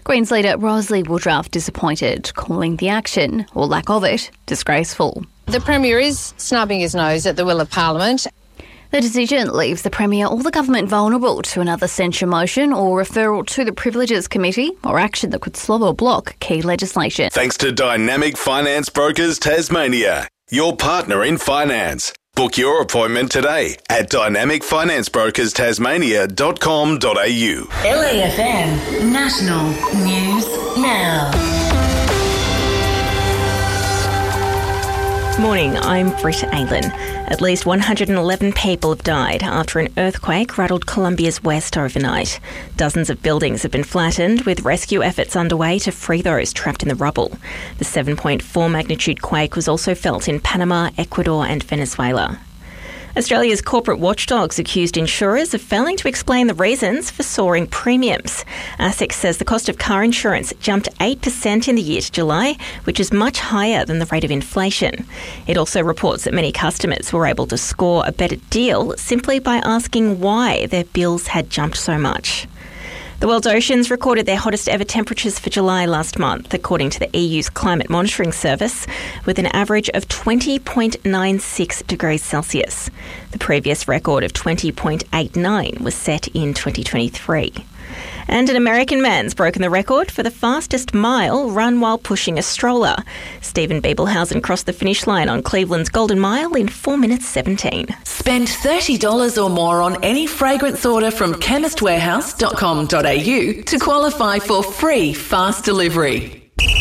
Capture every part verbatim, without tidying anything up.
Greens leader Rosalie Woodruff disappointed, calling the action, or lack of it, disgraceful. The Premier is snubbing his nose at the will of Parliament. The decision leaves the Premier or the government vulnerable to another censure motion or referral to the Privileges Committee or action that could slow or block key legislation. Thanks to Dynamic Finance Brokers Tasmania, your partner in finance. Book your appointment today at dynamic finance brokers tasmania dot com dot a u. L A F M National News Now. Morning, I'm Britt Aylan. At least one hundred eleven people have died after an earthquake rattled Colombia's west overnight. Dozens of buildings have been flattened, with rescue efforts underway to free those trapped in the rubble. The seven point four magnitude quake was also felt in Panama, Ecuador and Venezuela. Australia's corporate watchdogs accused insurers of failing to explain the reasons for soaring premiums. ASIC says the cost of car insurance jumped eight percent in the year to July, which is much higher than the rate of inflation. It also reports that many customers were able to score a better deal simply by asking why their bills had jumped so much. The world's oceans recorded their hottest ever temperatures for July last month, according to the E U's Climate Monitoring Service, with an average of twenty point nine six degrees Celsius. The previous record of twenty point eight nine was set in twenty twenty-three. And an American man's broken the record for the fastest mile run while pushing a stroller. Stephen Biebelhausen crossed the finish line on Cleveland's Golden Mile in four minutes seventeen. Spend thirty dollars or more on any fragrance order from chemist warehouse dot com dot a u to qualify for free fast delivery.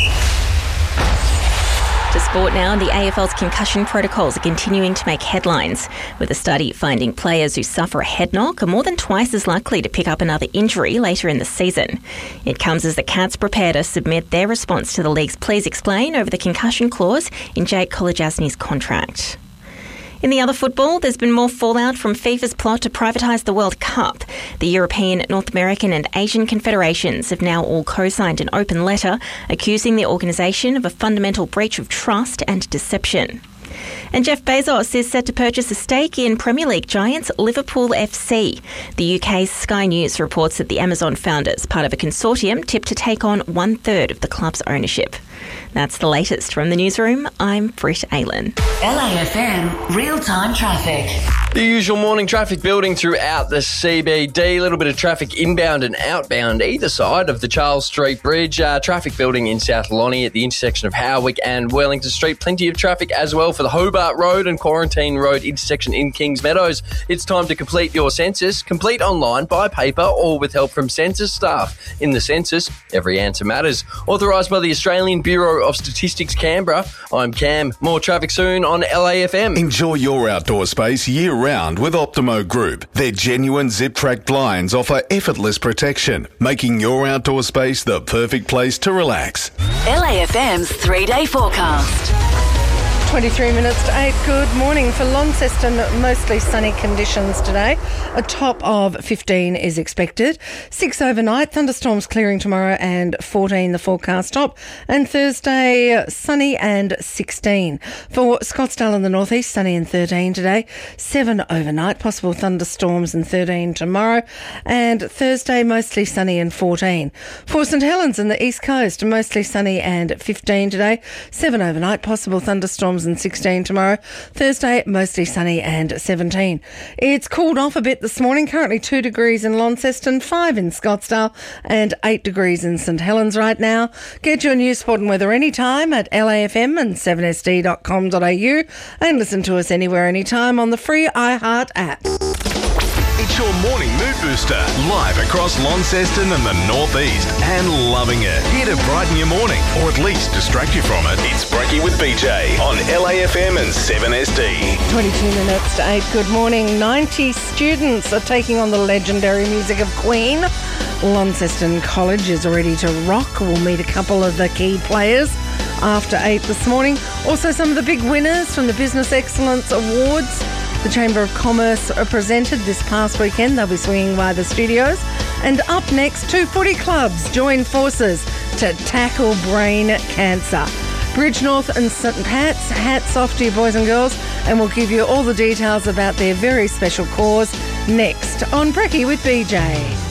To sport now, the A F L's concussion protocols are continuing to make headlines, with a study finding players who suffer a head knock are more than twice as likely to pick up another injury later in the season. It comes as the Cats prepare to submit their response to the league's Please Explain over the concussion clause in Jake Kolodjasny's contract. In the other football, there's been more fallout from FIFA's plot to privatise the World Cup. The European, North American and Asian confederations have now all co-signed an open letter accusing the organisation of a fundamental breach of trust and deception. And Jeff Bezos is set to purchase a stake in Premier League giants Liverpool F C. The U K's Sky News reports that the Amazon founders, part of a consortium, tipped to take on one-third of the club's ownership. That's the latest from the newsroom. I'm Britt Aylan. L A F M real-time traffic. The usual morning traffic building throughout the C B D. A little bit of traffic inbound and outbound either side of the Charles Street Bridge. Uh, traffic building in South Lonnie at the intersection of Howick and Wellington Street. Plenty of traffic as well for the Hobart Road and Quarantine Road intersection in Kings Meadows. It's time to complete your census. Complete online, by paper or with help from census staff. In the census, every answer matters. Authorised by the Australian Bureau of Statistics, Canberra. I'm Cam. More traffic soon on L A F M. Enjoy your outdoor space year-round with Optimo Group. Their genuine zip-track blinds offer effortless protection, making your outdoor space the perfect place to relax. L A F M's three-day forecast. twenty-three minutes to eight. Good morning. For Launceston, mostly sunny conditions today. A top of fifteen is expected. Six overnight, thunderstorms clearing tomorrow and fourteen the forecast top. And Thursday, sunny and sixteen. For Scottsdale and the northeast, sunny and thirteen today. Seven overnight, possible thunderstorms and thirteen tomorrow. And Thursday, mostly sunny and fourteen. For St Helens and the east coast, mostly sunny and fifteen today. Seven overnight, possible thunderstorms and sixteen tomorrow. Thursday, mostly sunny and seventeen. It's cooled off a bit this morning. Currently two degrees in Launceston, five in Scottsdale and eight degrees in St Helens right now. Get your news, sport and weather anytime at L A F M and seven S D dot com dot a u and listen to us anywhere, anytime on the free iHeart app. It's your morning mood booster, live across Launceston and the northeast, and loving it. Here to brighten your morning, or at least distract you from it. It's Brekkie with B J on L A F M and seven S D. twenty-two minutes to eight. Good morning. ninety students are taking on the legendary music of Queen. Launceston College is ready to rock. We'll meet a couple of the key players after eight this morning. Also some of the big winners from the Business Excellence Awards. The Chamber of Commerce are presented this past weekend. They'll be swinging by the studios. And up next, two footy clubs join forces to tackle brain cancer. Bridgenorth and St Pat's, hats off to you boys and girls, and we'll give you all the details about their very special cause next on Brekkie with B J.